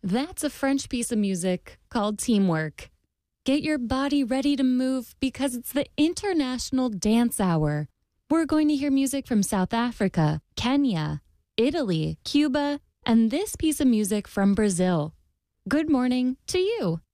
That's a French piece of music called Teamwork. Get your body ready to move because it's the International Dance Hour. We're going to hear music from South Africa, Kenya, Italy, Cuba, and this piece of music from Brazil. Good morning to you.